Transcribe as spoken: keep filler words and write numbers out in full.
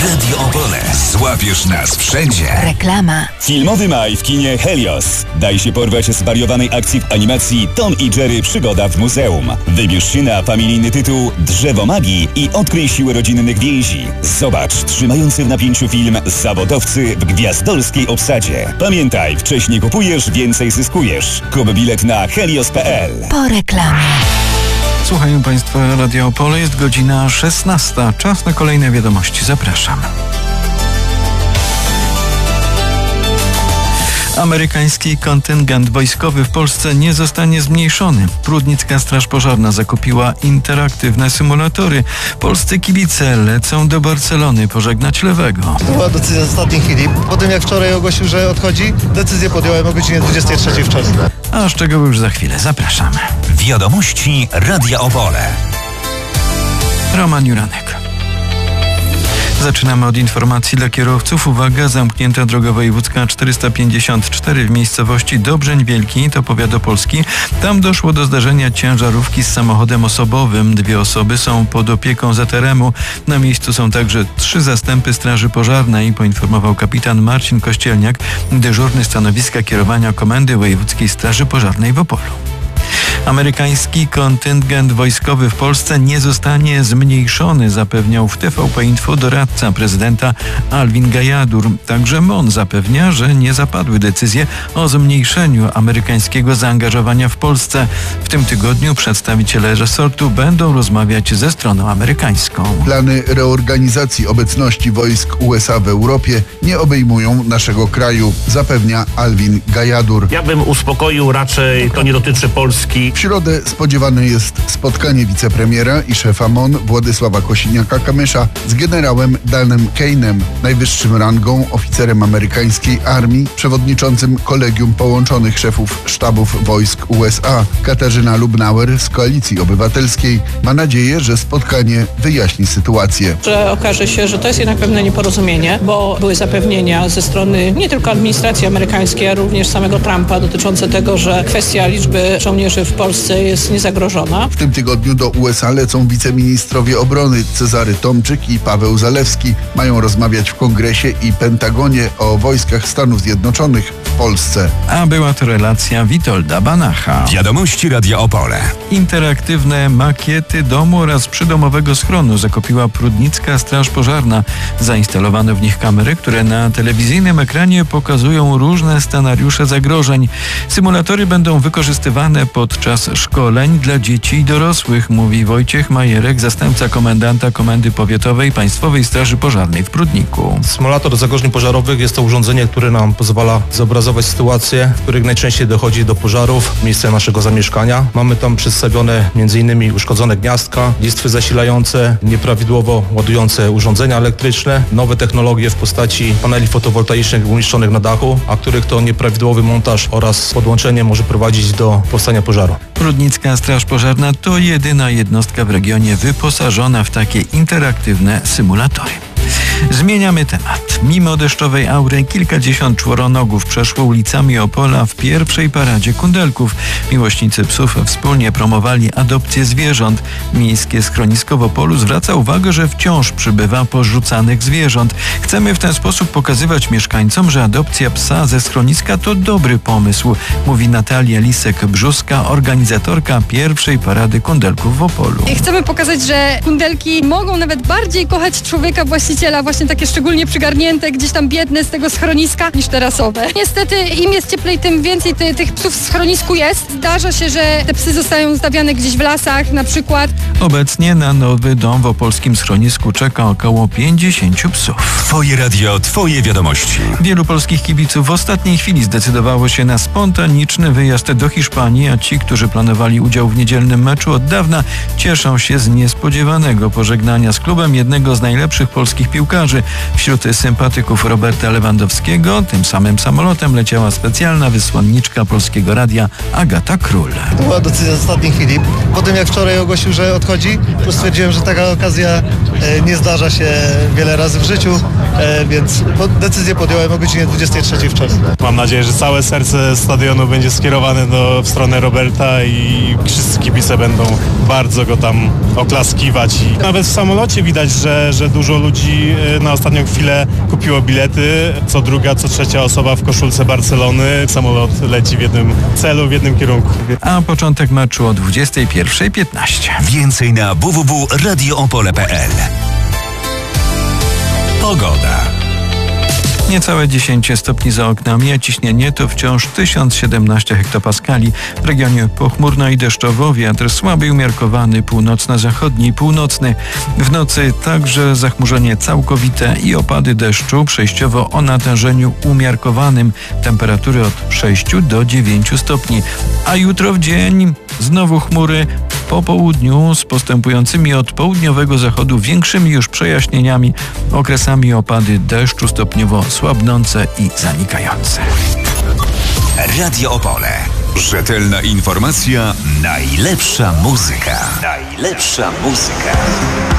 Radio Opole. Złapiesz nas wszędzie. Reklama. Filmowy maj w kinie Helios. Daj się porwać zwariowanej akcji w animacji Tom i Jerry Przygoda w muzeum. Wybierz się na familijny tytuł Drzewo Magii i odkryj siłę rodzinnych więzi. Zobacz trzymający w napięciu film Zawodowcy w gwiazdorskiej obsadzie. Pamiętaj, wcześniej kupujesz, więcej zyskujesz. Kup bilet na helios kropka p l. Po reklamie. Słuchają Państwo Radio Opole, jest godzina szesnasta. Czas na kolejne wiadomości. Zapraszam. Amerykański kontyngent wojskowy w Polsce nie zostanie zmniejszony. Prudnicka Straż Pożarna zakupiła interaktywne symulatory. Polscy kibice lecą do Barcelony pożegnać Lewego. To była decyzja z ostatniej chwili. Po tym jak wczoraj ogłosił, że odchodzi, decyzję podjąłem o godzinie dwudziestej trzeciej wczoraj. A szczegóły już za chwilę. Zapraszamy. Wiadomości Radia Opole. Roman Juranek. Zaczynamy od informacji dla kierowców. Uwaga, zamknięta droga wojewódzka czterysta pięćdziesiąt cztery w miejscowości Dobrzeń Wielki, to powiat opolski. Tam doszło do zdarzenia ciężarówki z samochodem osobowym. Dwie osoby są pod opieką Z R M u. Na miejscu są także trzy zastępy Straży Pożarnej, poinformował kapitan Marcin Kościelniak, dyżurny stanowiska kierowania Komendy Wojewódzkiej Straży Pożarnej w Opolu. Amerykański kontyngent wojskowy w Polsce nie zostanie zmniejszony, zapewniał w T V P Info doradca prezydenta Alvin Gajadur. Także M O N zapewnia, że nie zapadły decyzje o zmniejszeniu amerykańskiego zaangażowania w Polsce. W tym tygodniu przedstawiciele resortu będą rozmawiać ze stroną amerykańską. Plany reorganizacji obecności wojsk U S A w Europie nie obejmują naszego kraju, zapewnia Alvin Gajadur. Ja bym uspokoił, raczej to nie dotyczy Polski. W środę spodziewane jest spotkanie wicepremiera i szefa M O N Władysława Kosiniaka-Kamysza z generałem Danem Kane'em, najwyższym rangą oficerem amerykańskiej armii, przewodniczącym Kolegium Połączonych Szefów Sztabów Wojsk U S A. Katarzyna Lubnauer z Koalicji Obywatelskiej ma nadzieję, że spotkanie wyjaśni sytuację. Że okaże się, że to jest jednak pewne nieporozumienie, bo były zapewnienia ze strony nie tylko administracji amerykańskiej, a również samego Trumpa dotyczące tego, że kwestia liczby żołnierzy w Polsce jest niezagrożona. W tym tygodniu do U S A lecą wiceministrowie obrony Cezary Tomczyk i Paweł Zalewski. Mają rozmawiać w Kongresie i Pentagonie o wojskach Stanów Zjednoczonych w Polsce. A była to relacja Witolda Banacha. Wiadomości Radia Opole. Interaktywne makiety domu oraz przydomowego schronu zakupiła Prudnicka Straż Pożarna. Zainstalowano w nich kamery, które na telewizyjnym ekranie pokazują różne scenariusze zagrożeń. Symulatory będą wykorzystywane podczas szkoleń dla dzieci i dorosłych, mówi Wojciech Majerek, zastępca komendanta Komendy Powiatowej Państwowej Straży Pożarnej w Prudniku. Symulator zagrożeń pożarowych jest to urządzenie, które nam pozwala zobrazować sytuacje, w których najczęściej dochodzi do pożarów w miejscu naszego zamieszkania. Mamy tam przedstawione m.in. uszkodzone gniazdka, listwy zasilające, nieprawidłowo ładujące urządzenia elektryczne, nowe technologie w postaci paneli fotowoltaicznych umieszczonych na dachu, a których to nieprawidłowy montaż oraz podłączenie może prowadzić do powstania pożaru. Prudnicka Straż Pożarna to jedyna jednostka w regionie wyposażona w takie interaktywne symulatory. Zmieniamy temat. Mimo deszczowej aury kilkadziesiąt czworonogów przeszło ulicami Opola w pierwszej paradzie kundelków. Miłośnicy psów wspólnie promowali adopcję zwierząt. Miejskie schronisko w Opolu zwraca uwagę, że wciąż przybywa porzucanych zwierząt. Chcemy w ten sposób pokazywać mieszkańcom, że adopcja psa ze schroniska to dobry pomysł, mówi Natalia Lisek-Brzuska, organizatorka pierwszej parady kundelków w Opolu. Chcemy pokazać, że kundelki mogą nawet bardziej kochać człowieka, właściciela, właśnie takie szczególnie przygarnięte, gdzieś tam biedne z tego schroniska, niż te rasowe. Niestety im jest cieplej, tym więcej ty, tych psów w schronisku jest. Zdarza się, że te psy zostają zostawiane gdzieś w lasach na przykład. Obecnie na nowy dom w opolskim schronisku czeka około pięćdziesięciu psów. Twoje radio, twoje wiadomości. Wielu polskich kibiców w ostatniej chwili zdecydowało się na spontaniczny wyjazd do Hiszpanii, a ci, którzy planowali udział w niedzielnym meczu od dawna, cieszą się z niespodziewanego pożegnania z klubem jednego z najlepszych polskich piłkarzy. Wśród sympatyków Roberta Lewandowskiego tym samym samolotem leciała specjalna wysłanniczka Polskiego Radia Agata Król. To była decyzja z ostatniej chwili. Po tym jak wczoraj ogłosił, że odchodzi, to stwierdziłem, że taka okazja e, nie zdarza się wiele razy w życiu, e, więc po, decyzję podjąłem o godzinie dwudziestej trzeciej wczoraj. Mam nadzieję, że całe serce stadionu będzie skierowane do, w stronę Roberta i wszyscy kibice będą bardzo go tam oklaskiwać. I nawet w samolocie widać, że, że dużo ludzi na ostatnią chwilę kupiło bilety. Co druga, co trzecia osoba w koszulce Barcelony. Samolot leci w jednym celu, w jednym kierunku. A początek meczu o dwudziestej pierwszej piętnaście. Więcej na w w w kropka radio opole kropka p l. Pogoda. Niecałe dziesięć stopni za oknami, a ciśnienie to wciąż tysiąc siedemnaście hektopaskali. W regionie pochmurno i deszczowo, wiatr słaby i umiarkowany, północno-zachodni i północny. W nocy także zachmurzenie całkowite i opady deszczu, przejściowo o natężeniu umiarkowanym. Temperatury od sześciu do dziewięciu stopni. A jutro w dzień znowu chmury. Po południu z postępującymi od południowego zachodu większymi już przejaśnieniami, okresami opady deszczu stopniowo słabnące i zanikające. Radio Opole. Rzetelna informacja, najlepsza muzyka. Najlepsza muzyka.